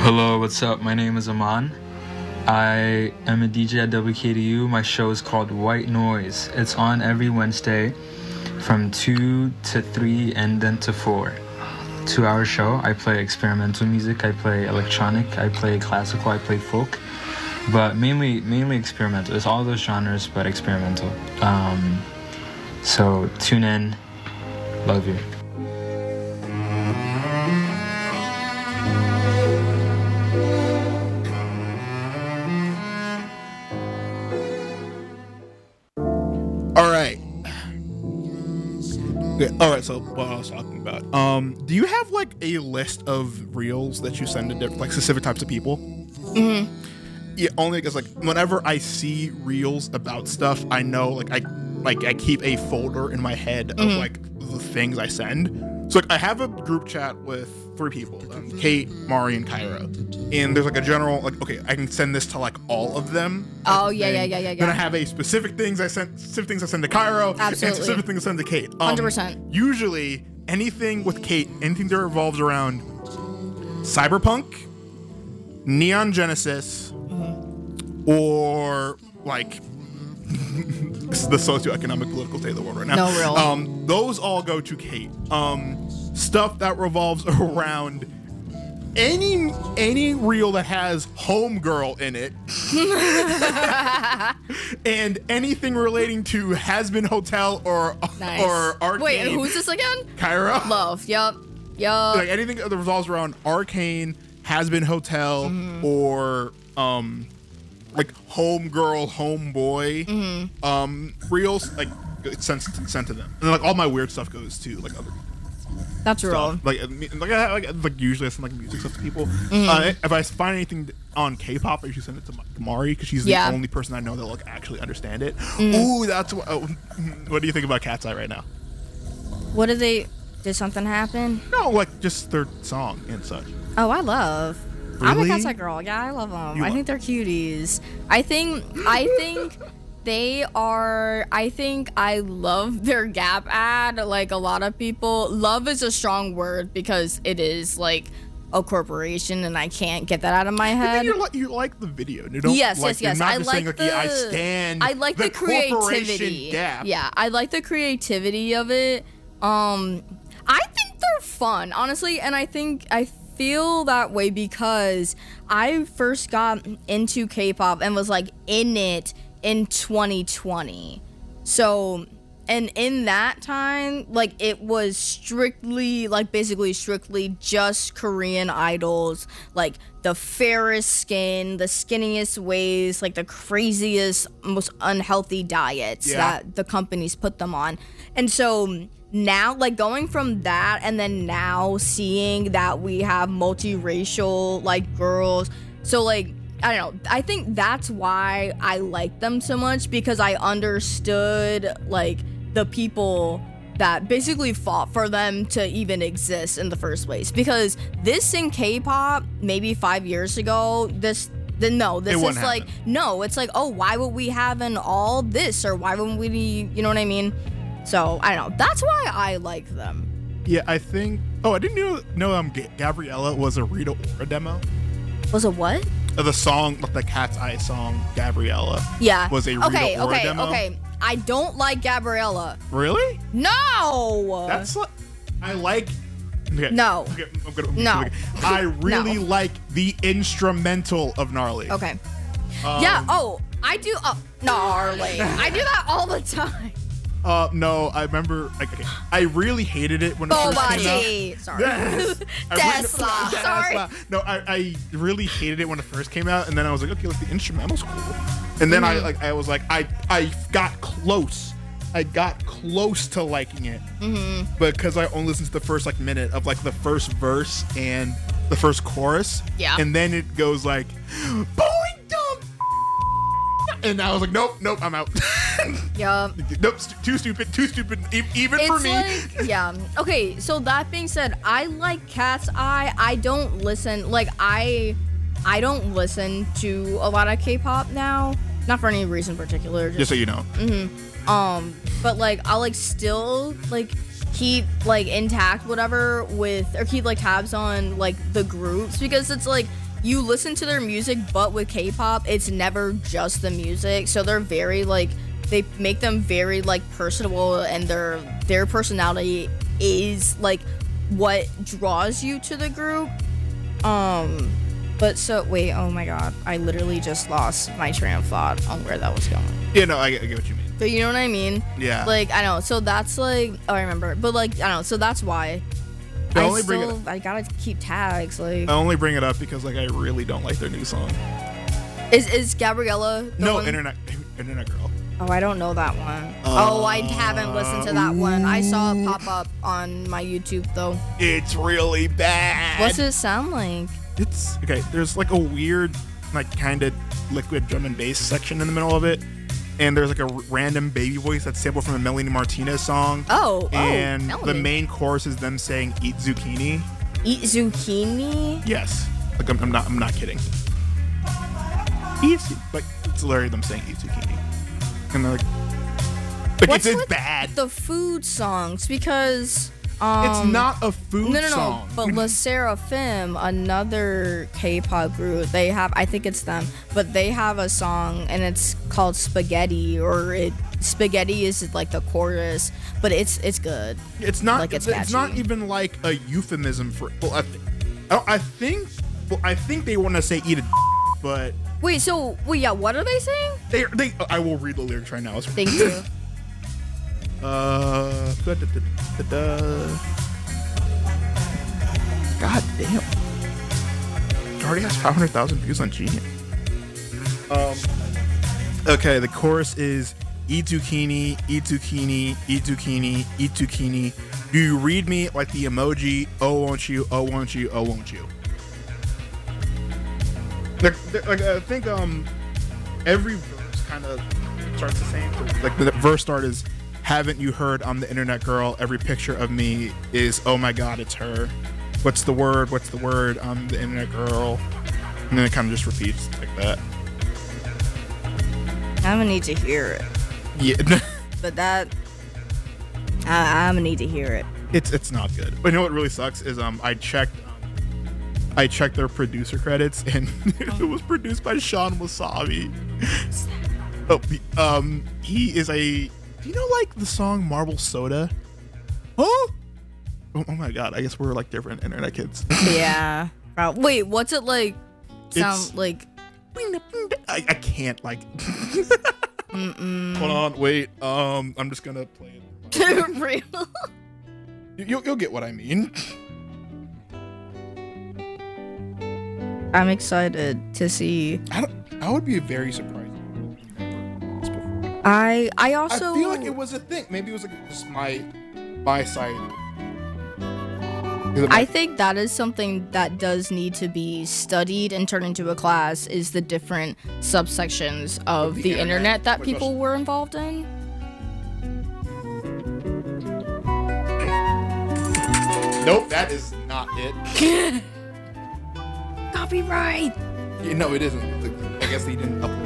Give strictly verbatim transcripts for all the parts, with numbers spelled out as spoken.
Hello, what's up? My name is Aman. I am a D J at W K D U. My show is called White Noise. It's on every Wednesday from two to three and then to four. Two hour show. I play experimental music, I play electronic, I play classical, I play folk, but mainly mainly experimental. It's all those genres, but experimental. Um, so tune in. Love you. All right. Okay. All right. So what I was talking about. Um, do you have like a list of reels that you send to different, like specific types of people? Mm-hmm. Yeah. Only because like whenever I see reels about stuff, I know like I like I keep a folder in my head of Mm-hmm. like the things I send. So like I have a group chat with three people, um, Kate, Mari, and Cairo. And there's like a general, like, okay, I can send this to like all of them. Oh, yeah, And yeah, yeah, yeah, yeah. Then I have a specific things I sent, specific things I send to Cairo, and Absolutely. specific things I send to Kate. Um, one hundred percent. Usually, anything with Kate, anything that revolves around cyberpunk, Neon Genesis, Mm-hmm. or like this is the socioeconomic political state of the world right now. No, real. Um, those all go to Kate. Um, stuff that revolves around any any reel that has homegirl in it, and anything relating to Has Been Hotel or Nice. or Arcane. Wait, and who's this again? Cairo? Love. Yup. Yup. Like anything that revolves around Arcane, Has Been Hotel, Mm-hmm. or um like homegirl, homeboy, Mm-hmm. um reels, like it's sent sent to them, and then, like all my weird stuff goes to like other That's real. stuff. Like uh, me- like I like, like usually I send like music stuff to people. Mm-hmm. Uh, if I find anything on K-pop, I usually send it to Ma- Mari because she's Yeah. the only person I know that will like actually understand it. Mm. Ooh, that's what. Oh, what do you think about Cat's Eye right now? What did they... Did something happen? No, like just their song and such. Oh, I love. I'm a Really? Cat's Eye girl. Yeah, I love them. You I are. think they're cuties. I think... I think... They are, I think I love their Gap ad, like a lot of people. Love is a strong word because it is like a corporation and I can't get that out of my And head. then you like you like the video. You don't Yes, like, yes, yes. You're not I just like saying like the, yeah, I stand. I like the, corporation creativity. Gap. Yeah, I like the creativity of it. Um, I think they're fun, honestly, and I think I feel that way because I first got into K-pop and was like in it in twenty twenty. So, and in that time, like it was strictly, like basically strictly just Korean idols, like the fairest skin, the skinniest waist, like the craziest, most unhealthy diets Yeah. that the companies put them on. And so now, like going from that and then now seeing that we have multiracial like girls, so like I don't know, I think that's why I like them so much, because I understood like the people that basically fought for them to even exist in the first place. Because this in K-pop maybe five years ago, this then no, this It is wouldn't like happen. no, it's like, oh, why would we have an all this, or why wouldn't we, you know what I mean? So I don't know. That's why I like them. Yeah, I think. Oh, I didn't know. know um, Ga- Gabriella was a Rita Ora demo. Was it what? Uh, the song, the Cat's Eye song, Gabriella. Yeah. Was a Rita okay, Ora okay, demo. okay. I don't like Gabriella. Really? No. That's like. I like. Okay, No. okay, I'm gonna- I'm No. gonna- I really No. like the instrumental of Gnarly. Okay. Um, yeah. Oh, I do. Oh, gnarly. I do that all the time. Uh, no, I remember. Like, okay, I really hated it when it first came out. Bobati. Sorry. Yes. I Tesla. really- Sorry. Tesla. No, I, I really hated it when it first came out, and then I was like, okay, like the instrumental's cool. And then I Mm-hmm. like I was like, I I got close. I got close to liking it, Mm-hmm. because I only listened to the first like minute of like the first verse and the first chorus. Yeah. And then it goes like, boing dump. And I was like, nope, nope, I'm out. Yeah. Nope, st- too stupid, too stupid, e- even for It's me. like, yeah. Okay, so that being said, I like Cat's Eye. I don't listen, like, I I don't listen to a lot of K-pop now. Not for any reason particular. Just so you know. Um, but like I'll like still like keep like intact whatever with, or keep like tabs on like the groups, because it's like you listen to their music, but with K-pop, it's never just the music. So they're very like, they make them very like personable, and their their personality is like what draws you to the group. Um, but so wait, oh my god, I literally just lost my train of thought on where that was going. Yeah, no, I, I get what you mean. But you know what I mean? Yeah. Like I know, so that's like, oh I remember, but like I don't know, so that's why. I I only bring it still, up- I gotta keep tags. Like, I only bring it up because like I really don't like their new song. is is Gabriella? the No, one- internet, internet girl. Oh, I don't know that one. oh, I haven't listened to that one. I saw it pop up on my YouTube though. It's really bad. What's it sound like? It's okay. There's like a weird, like kind of liquid drum and bass section in the middle of it, and there's like a r- random baby voice that's sampled from a Melanie Martinez song. Oh, and oh, the Melanie. main chorus is them saying "Eat zucchini." Eat zucchini. Yes, like I'm, I'm not. I'm not kidding. Eat, zu- like it's literally them saying "Eat zucchini," and they're like, like What's it's, it's with bad. the food songs? Because um, it's not a food No, no, no. song. But La Seraphim, another K-pop group, they have, I think it's them, but they have a song and it's called Spaghetti, or it Spaghetti is like the chorus, but it's it's good. It's not. Like, it's it's, not catchy. even like a euphemism for. Well, I, th- I, I think. Well, I think they want to say "eat a," but Wait, so wait, yeah, what are they saying? they. They. I will read the lyrics right now. It's- Thank you. Uh. Da, da, da, da, da. God damn. It already has five hundred thousand views on Genius. Um. Okay, the chorus is eat zucchini, eat zucchini, eat zucchini, eat zucchini. Do you read me like the emoji? Oh, won't you? Oh, won't you? Oh, won't you? Like, like I think um every verse kind of starts the same. Like the verse start is, haven't you heard I'm the internet girl? Every picture of me is, oh my god, it's her. What's the word? What's the word? I'm the internet girl. And then it kind of just repeats like that. I'm gonna need to hear it, Yeah. but that I, I'm gonna need to hear it. It's it's not good. But you know what really sucks is um I checked um, I checked their producer credits, and it was produced by Sean Wasabi. Oh, the- um he is a. Do you know like the song Marble Soda? Huh? Oh, oh my god! I guess we're like different internet kids. Yeah. Prob- Wait, what's it like? Sound It's- like? I, I can't like. Hold on, wait. Um, I'm just gonna play it. Real? You- You'll you'll get what I mean. I'm excited to see. I don't. I would be very surprised. I I also I feel like it was a thing. Maybe it was like just my my side. I think that is something that does need to be studied and turned into a class, is the different subsections of The the, internet. internet, that Like, people especially- were involved in. Nope, that is not it. Copyright. Yeah, no, it isn't. I guess they didn't upload.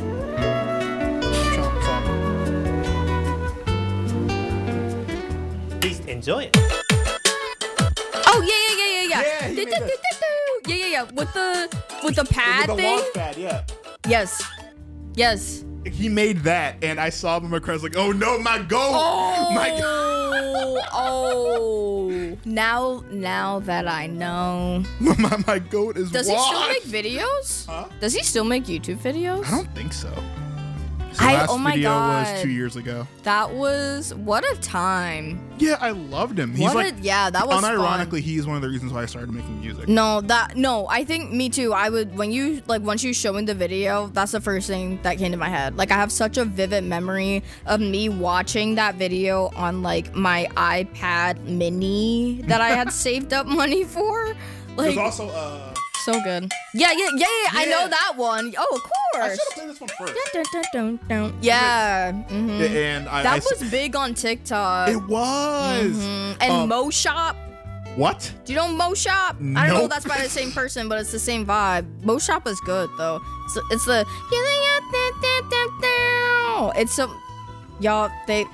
Please enjoy it. Oh yeah yeah yeah yeah yeah. Yeah, he made that. Do-do-do-do-do. Yeah yeah yeah. With the with the pad With the thing. launch pad, yeah. Yes. Yes. He made that, and I saw him across like, oh no, my goat, Oh. my goat, oh. Now now that I know. my, my goat is. Does he still washed. make videos? Huh? Does he still make YouTube videos? I don't think so. His I- last oh my video God. was two years ago. That was what a time. Yeah, I loved him. He's What like, a, yeah, that was unironically, fun. he is one of the reasons why I started making music. No, that no, I think me too. I would when you like once you show me the video, that's the first thing that came to my head. Like I have such a vivid memory of me watching that video on like my iPad mini that I had saved up money for. Like There's also uh, so good. Yeah, yeah, yeah, yeah, I know Yeah. that one. Oh, of I course. should have played this one first. Dun, dun, dun, dun. Yeah. mhm. Yeah, and I, That I s- was big on TikTok. It was. Mhm. And Um, Mo Shop. What? Do you know Mo Shop? I don't know Nope. if that's by the same person, but it's the same vibe. Mo Shop is good though. It's, it's the it's some y'all they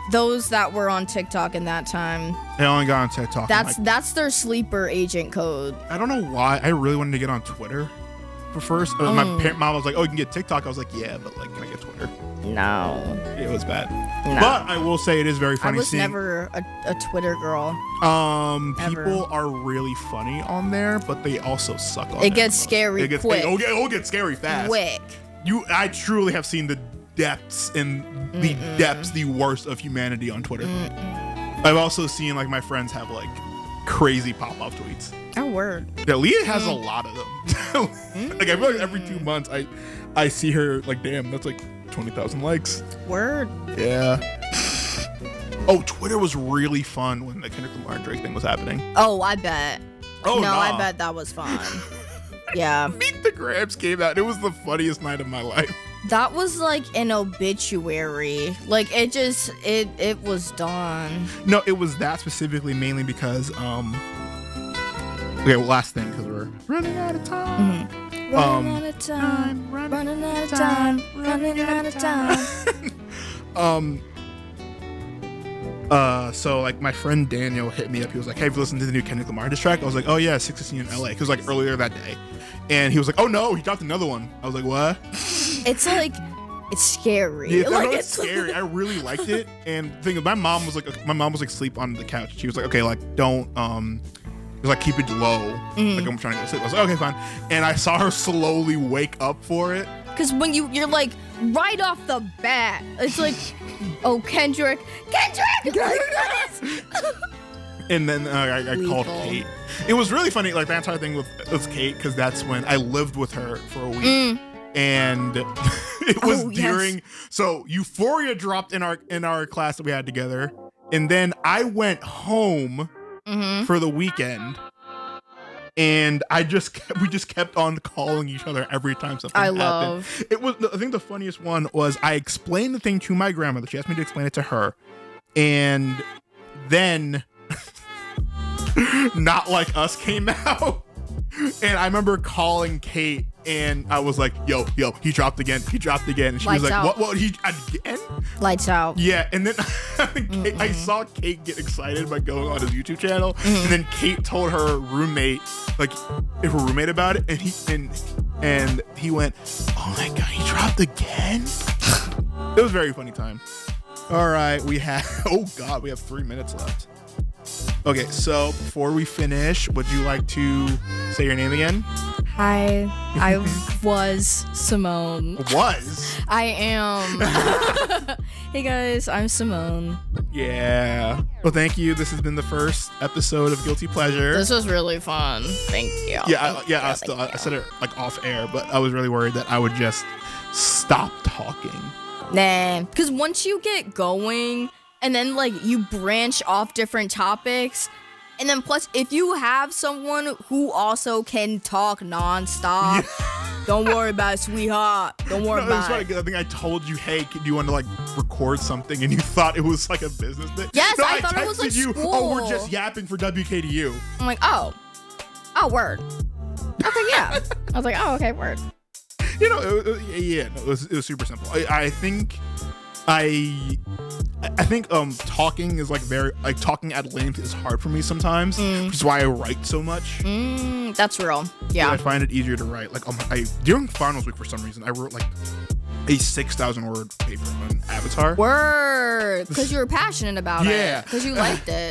those that were on TikTok in that time. I only got on TikTok. That's like, that's their sleeper agent code. I don't know why. I really wanted to get on Twitter for first. Uh, Mm. My parent, mom was like, "Oh, you can get TikTok." I was like, "Yeah, but like, can I get Twitter?" No. It was bad. No. But I will say it is very I funny was seeing. never a, a Twitter girl. Um, Ever. people are really funny on there, but they also suck on It there gets the most. Scary It gets, quick. It, it'll, get, it'll get scary fast. Quick. You, I truly have seen the depths and the Mm-mm. depths, the worst of humanity on Twitter. Mm-mm. I've also seen like my friends have like crazy pop-off tweets. Oh, word. Yeah, Leah has Mm. a lot of them. Like I feel like every two months I, I see her like, damn, that's like twenty thousand likes. Word. Yeah. Oh, Twitter was really fun when the Kendrick Lamar and Drake thing was happening. Oh, I bet. Oh, no, nah. I bet that was fun. Yeah. Meet the Grabs came out. It was the funniest night of my life. That was like an obituary. Like it just it it was done. No, it was that specifically mainly because um. Okay, well, last thing because we're running out of time. Mm-hmm. Um, Running out of time. Running out of time. Running out of time. Um. Uh, so like my friend Daniel hit me up. He was like, "Hey, have you listened to the new Kendrick Lamar diss track?" I was like, "Oh yeah, six sixteen in L A." It was like earlier that day, and he was like, "Oh no, he dropped another one." I was like, "What?" It's like it's scary. Yeah, like no, it's scary. I really liked it, and the thing is, my mom was like, my mom was like asleep on the couch. She was like, "Okay, like don't um." It was like, keep it low. Mm. Like I'm trying to go to sleep. I was like, okay, fine. And I saw her slowly wake up for it. Because when you you're like right off the bat, it's like, oh Kendrick, Kendrick. And then uh, I, I called Lethal. Kate. It was really funny. Like the entire thing with was Kate because that's when I lived with her for a week, Mm. and it was Oh, yes. during. So Euphoria dropped in our in our class that we had together, and then I went home Mm-hmm. for the weekend. And I just kept, we just kept on calling each other every time something I happened. love. It was I think the funniest one was I explained the thing to my grandmother. She asked me to explain it to her, and then Not Like Us came out. And I remember calling Kate and I was like, yo, yo, he dropped again. He dropped again. And she Lights was like, out. what, what, he again? Lights out. Yeah. And then Kate, I saw Kate get excited by going on his YouTube channel. Mm-hmm. And then Kate told her roommate, like, her roommate about it. And he, and, and he went, oh my God, he dropped again? It was a very funny time. All right. We have, oh God, we have three minutes left. Okay, so before we finish, would you like to say your name again? Hi, I was Simone. Was. I am. Hey guys, I'm Simone. Yeah. Well, thank you. This has been the first episode of Guilty Pleasure. This was really fun. Thank you. yeah, I, Thank yeah. you, I, still, thank I said it like off air, but I was really worried that I would just stop talking. you. Nah, because once you get going, and then like you branch off different topics, and then plus if you have someone who also can talk nonstop, don't worry about it, sweetheart. Don't worry No, it was about funny it. 'cause I think I told you, hey, do you want to like record something? And you thought it was like a business thing. Yes, no, I thought it was, like, texted you, oh, we're school. just yapping for W K D U. I'm like, oh, oh, word. Okay, yeah. I was like, oh, okay, word. You know, it, it, yeah, no, it was it was super simple. I, I think I I think um talking is like very like talking at length is hard for me sometimes, Mm. which is why I write so much. Mm, that's real. I Yeah. find it easier to write. Like um, I during finals week for some reason I wrote like a six thousand word paper on Avatar. Word. Because you were passionate about Yeah. it. Because you liked it.